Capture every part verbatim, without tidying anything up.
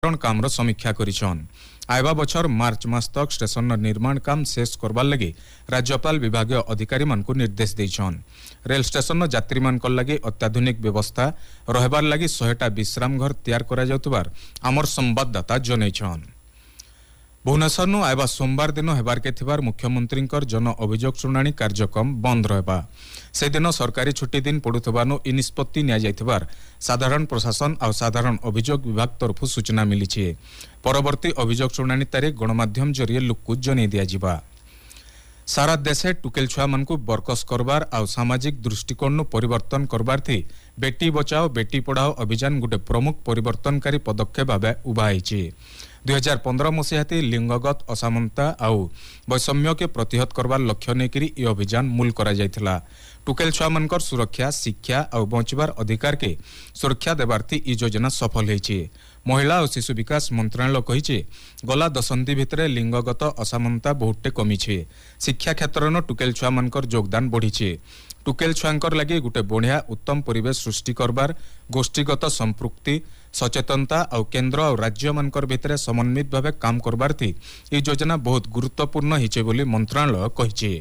उद्घाटन काम समीक्षा करिछन। आयबा बछर मार्च मास तक स्टेशन निर्माण काम शेष करबार लगी राज्यपाल विभागीय अधिकारी मानकु निर्देश दैछन। रेल स्टेशन यात्री मानकर लगी अत्याधुनिक व्यवस्था रहबार लगी सौ विश्राम घर तैयार करा जाउतबार आमर संवाददाता जनैछन। भुवनेश्वर नु आयबा सोमवार दिन हेबार के थिबार मुख्यमंत्री जन अभियोग शुणाणी कार्यक्रम बंद रहबा। से दिन सरकारी छुट्टी दिन पड़ुथबानु इ निष्पत्ति निया जायथिबार साधारण प्रशासन और साधारण अभियोग विभाग तरफ सूचना मिली। परवर्ती अभियोग शुणाणी तारीख गणमाध्यम जरिए लोक जन दिया जिबा। सारा देशे टुकेल छुआ मानकु बरकस करबार आ सामाजिक दृष्टिकोण परिवर्तन करबार थी बेटी बचाओ बेटी पढ़ाओ अभियान गोटे प्रमुख परिवर्तनकारी पदक्षेप भाव उभा होईछि। दुई हजार पंद्रह मसीहा लिंगगत असमानता आउ वैषम्य के प्रतिहत करबार लक्ष्य नेकरी यह अभियान मूल करा जायथिला। टुकेल छुआ मानकर सुरक्षा शिक्षा और बंचबार अधिकार के सुरक्षा देबार थी इ योजना सफल होईछि। महिला और शिशु विकास मंत्रालय कहिछि गला दशंधि भितरे लिंगगत असमानता बहुते कमिछि। शिक्षा क्षेत्र न टुकेल छुआ मानकर योगदान बढ़िछि। टुकेल छुआंकर लगी गोटे बढ़िया उत्तम परिवेश सृष्टि करबार गोष्ठीगत संपृक्ति सचेतनता और केंद्र और राज्य मानकर भितरे समन्वित भाव काम करबार थी इ योजना बहुत गुरुत्वपूर्ण हिचे बोली मंत्रालय कहिछि।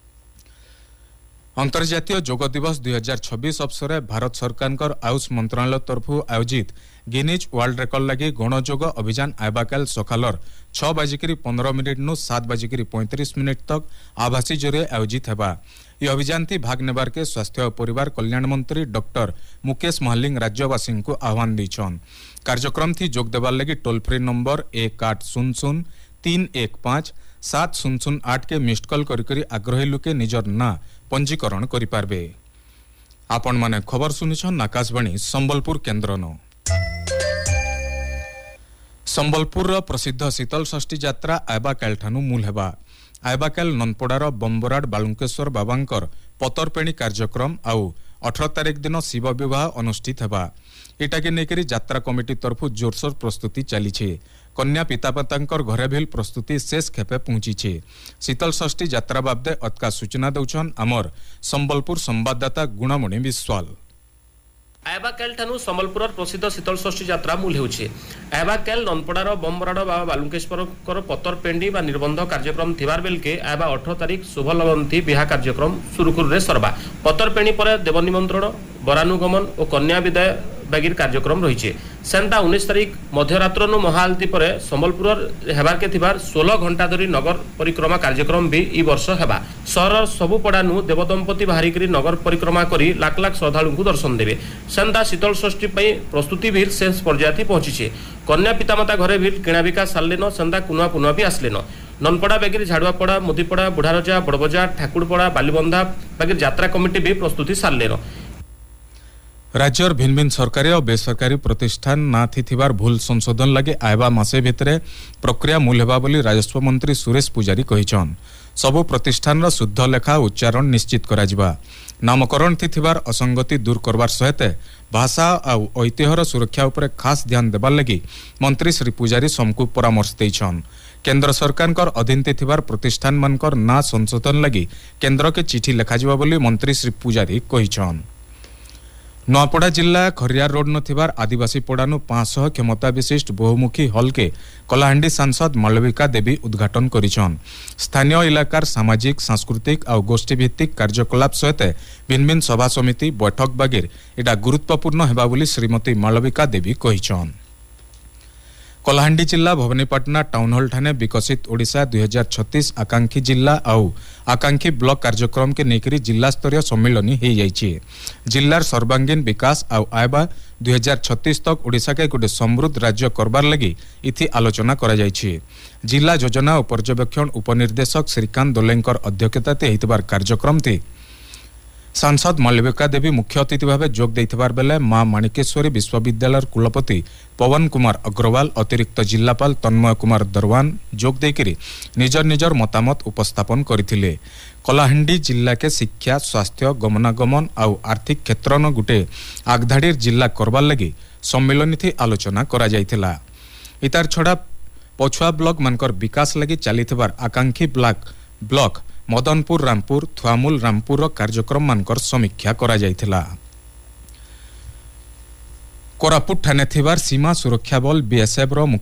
अंतर्जातीय योग दिवस दुई हजार छब्बीस अवसर भारत सरकार आयुष मंत्रालय तरफ आयोजित गिनीज वर्ल्ड रेकर्ड लगी गणयोग अभियान आयबाकाल सकालर छह बाजिकी पंद्रह मिनिट नु सात बाजिकी पैंतीस मिनिट तक आभासी जरिए आयोजित हेबा। यह अभियान थी भाग नेबार के स्वास्थ्य और परिवार कल्याण मंत्री डॉक्टर मुकेश महलिंग राज्यवासी को आह्वान दैछन। कार्यक्रम थी जोग देबार लगी टोल फ्री नंबर एक आठ शून्य शून्य तीन एक पाँच सात शून्य शून्य आठ के मिस्ड कॉल करी आग्रही लोके निजर ना पंजीकरण करि पारबे। आपण माने खबर सुनिछन आकाशवाणी संबलपुर केन्द्र न। संबलपुर प्रसिद्ध शीतल षष्ठी यात्रा आयबाकाल ठानु मूल हेबा। आयबाकाल ननपड़ार बंबराड बालुंकेश्वर बाबांकर पतरपेणी कार्यक्रम आउ अठारह तारीख दिन शिव विवाह अनुष्ठित हेबा। इटाके नेकरी यात्रा कमिटी तरफ जोरसोर प्रस्तुति चली। कन्या पितामातांकर घरे भी प्रस्तुति शेष खेपे पहुंची। शीतल षष्ठी यात्रा बाबदे अतका सूचना दौछन आमर संबलपुर संवाददाता गुणामणि विश्वाल। आयबाकाल ठानु संबलपुर प्रसिद्ध शीतल षष्ठी यात्रा मूल होउछि। आयबाकाल ननपड़ार बंबराड बाबा बालुंकेश्वर पतरपेंडी बा निर्बंध कार्यक्रम थिबार बेलके आयबा अठारह तारीख शुभ लगनथी बिहा कार्यक्रम सुरुखुरुरे सरबा। पतरपेणी पर देव निमंत्रण बरानुगमन और कन्या विदाय बागिर कार्यक्रम रही। सेंता उन्नीस तारीख मध्यरात्र महाआलती पर संबलपुर हेबार के थिबार सोलह घंटा धरी नगर परिक्रमा कार्यक्रम भी ई वर्ष हेबा। सहर सबु पड़ानु देवदंपति बाहरिकी नगर परिक्रमा करी लाख लाख श्रद्धालु को दर्शन देवे। सेंता शीतल षष्ठी प्रस्तुति भी शेष पर्याय पहुंची। कन्या पितामाता घरे भी किणाबिका सारलेन सेंता कुनुआ पुनुआ भी आसलेन। ननपड़ा बागिर झाड़ुआपड़ा मुदीपड़ा बुढ़ारजा बड़बजार ठाकुरपड़ा बालीबंधा बागिर यात्रा कमिटी भी प्रस्तुति सारलेन। राज्यर भिन्न भिन्न सरकारी और बेसरकारी प्रतिष्ठान ना थिथिबार भूल संशोधन लगे आयबा मासे भितरे प्रक्रिया मूल हेबा बोली राजस्व मंत्री सुरेश पुजारी कहिछन। सबु प्रतिष्ठान शुद्ध लेखा उच्चारण निश्चित करा जिबा। नामकरण थिथिबार असंगति दूर करबार सहित भाषा और ऐतिह्यर सुरक्षा उपरे खास ध्यान देबार लगी मंत्री श्री पुजारी समकु परामर्श दैछन। केंद्र सरकार अधीन थिथिबार प्रतिष्ठान मानकर ना संशोधन लगी केंद्र के चिठी लेखा जिबा बोली मंत्री श्री पुजारी कहिछन। नवापड़ा जिला खरियार रोड नथिबार आदिवासी पड़ानु पांच सौ क्षमता विशिष्ट बहुमुखी हल के कलाहांडी सांसद मालविका देवी उद्घाटन करिछन। स्थानीय इलाकार सामाजिक सांस्कृतिक और गोष्ठी भित्तिक कार्यकलाप सहित भिन्न भिन्न सभा समिति बैठक बागिर एटा गुरुत्वपूर्ण हेबा बोली श्रीमती मालविका देवी कहिछन। कलाहांडी जिला भवानीपाटना टाउन हॉल ठाने विकसित ओडिशा दुई हजार छत्तीस आकांक्षी जिला और आकांक्षी ब्लॉक कार्यक्रम के नेकरी जिला स्तरीय सम्मेलन हो जाइए। जिलार सर्वांगीन विकास और आयबा दुई हजार छत्तीस तक ओडिशा के गोटे समृद्ध राज्य करबार लगी इथि आलोचना करा जाइए। जिला योजना और पर्यवेक्षण उपनिर्देशक श्रीकांत दोलेंकर अध्यक्षता होइतबार कार्यक्रम थी सांसद मालविका देवी मुख्य अतिथि भाव जोग देथिबार बेले मां माणिकेश्वरी विश्वविद्यालय कुलपति पवन कुमार अग्रवाल अतिरिक्त जिलापाल तन्मय कुमार दरवान जोग देकरी निजर निजर मतामत उपस्थापन करथिले। कलाहांडी जिला के शिक्षा स्वास्थ्य गमनागमन और आर्थिक क्षेत्र न गुटे आगधाड़ीर जिला करबार लगी सम्मेलन थी आलोचना करा जायथिला। इतार छड़ा पछुआ ब्लॉक मानकर विकास लगी चलीथिबार आकांक्षी ब्लॉक ब्लॉक मदनपुर रामपुर थुआमूल रामपुर कार्यक्रम मानकर समीक्षा करा जायथिला। कोरापुट ठाने थिबार सीमा सुरक्षा बल बीएसएफ रो